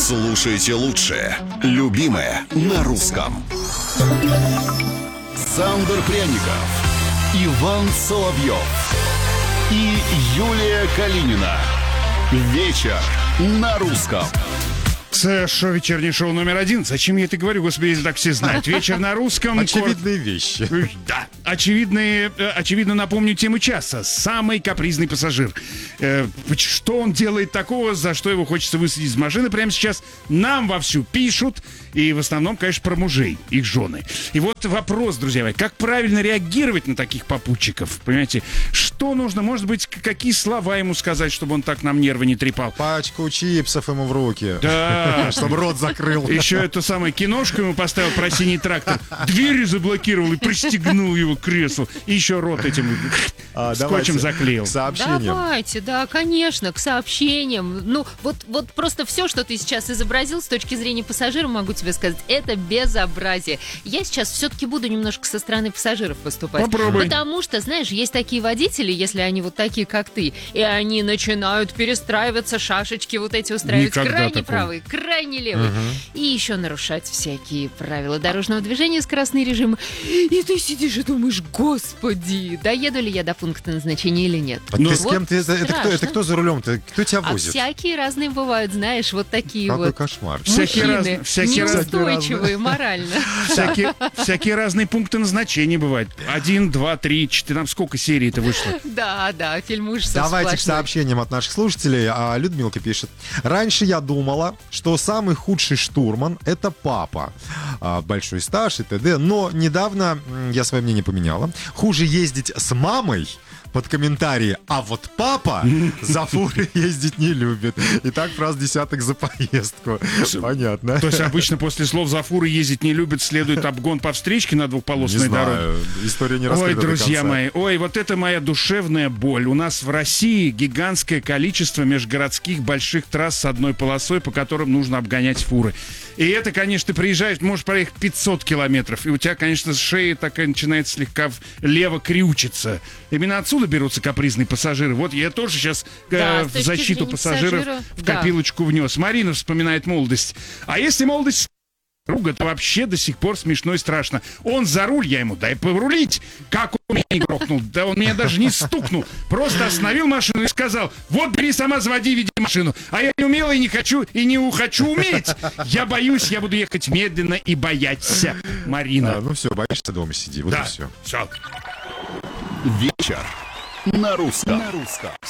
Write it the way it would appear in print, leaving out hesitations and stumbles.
Слушайте лучшее. Любимое на русском. Сандер Пряников, Иван Соловьев и Юлия Калинина. Вечер на русском. Шоу, вечернее шоу номер 1. Зачем я это говорю, господи, если так все знают? Вечер на русском. Очевидные вещи. Да, очевидно, напомню тему часа. Самый капризный пассажир. Что он делает такого, за что его хочется высадить из машины прямо сейчас? Нам вовсю пишут. И в основном, конечно, про мужей, их жены. И вот вопрос, друзья мои, как правильно реагировать на таких попутчиков? Понимаете, что нужно? Может быть, какие слова ему сказать, чтобы он так нам нервы не трепал? Пачку чипсов ему в руки. Да. Чтобы рот закрыл. Еще эту самую киношку ему поставил про синий трактор. Двери заблокировал и пристегнул его к креслу. И еще рот этим скотчем заклеил. К сообщениям. Давайте, да, конечно, к сообщениям. Ну, вот просто все, что ты сейчас изобразил с точки зрения пассажира, могу тебе сказать, это безобразие. Я сейчас все-таки буду немножко со стороны пассажиров выступать. Попробуй. Потому что, знаешь, есть такие водители, если они вот такие, как ты, и они начинают перестраиваться, шашечки вот эти устраивать. Никогда Крайне такого. правый, крайне левый. И еще нарушать всякие правила дорожного движения, скоростные режимы. И ты сидишь и думаешь, господи, доеду ли я до пункта назначения или нет. А ты с кем ты? Это кто за рулем? Кто тебя А возит? всякие разные бывают, знаешь, вот такие Какой вот кошмар. мужчины, всякие неустойчивые морально. Всякие разные пункты назначения бывают. 1, 2, 3, 4. Там сколько серий-то вышло? Да, фильм ужасов Давайте к сплошной. сообщениям от наших слушателей. Людмилка пишет. Раньше я думала, что самый худший штурман — это папа. Большой стаж и т.д. Но недавно я свое мнение поменяла. Хуже ездить с мамой. Под комментарии, а вот папа за фурой ездить не любит. И так фраз десяток за поездку. Понятно. То есть обычно после слов «за фурой ездить не любят» следует обгон по встречке на Не двухполосной дороге. знаю, история не Ой, раскрыта до друзья конца. мои, ой, вот это моя душевная боль. У нас в России гигантское количество межгородских больших трасс с одной полосой, по которым нужно обгонять фуры. И это, конечно, ты приезжаешь, можешь проехать 500 километров, и у тебя, конечно, шея такая начинает слегка влево крючиться. Именно отсюда берутся капризные пассажиры. Вот я тоже сейчас Да, с в точки защиту зрения пассажиров пассажира, в да. копилочку внес. Марина вспоминает молодость. А если молодость друга, то вообще до сих пор смешно и страшно. Он за руль, я ему дай порулить. Как он меня не грохнул? Да он меня даже не стукнул. Просто остановил машину и сказал: вот бери сама, заводи, веди машину. А я не умела и не хочу, и не хочу уметь. Я боюсь, я буду ехать медленно и бояться. Марина. Ну все, боишься, дома сиди. Вот Да, и все. все. Вечер на русском.